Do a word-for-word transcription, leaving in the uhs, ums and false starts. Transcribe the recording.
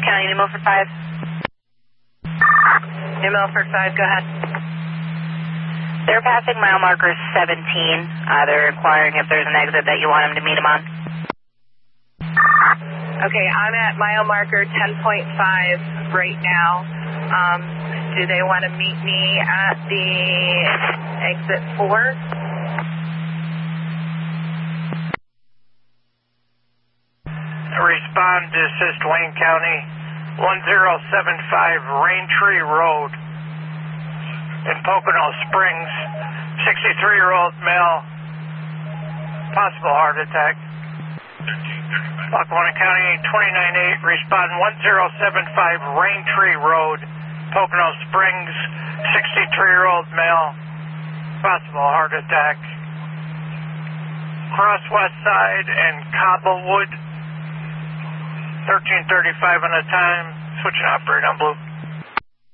County, New Milford five. New Milford five, go ahead. They're passing mile marker seventeen. Uh, they're inquiring if there's an exit that you want them to meet them on. Okay, I'm at mile marker ten point five right now. Um, do they want to meet me at the exit four? Respond to assist Wayne County, one zero seven five Raintree Road in Pocono Springs, sixty-three-year-old male, possible heart attack. Lackawanna County, twenty-nine eight, respond one zero seven five Raintree Road, Pocono Springs, sixty-three-year-old male, possible heart attack. Cross West Side and Cobblewood, thirteen thirty-five on the time, switching operator on blue.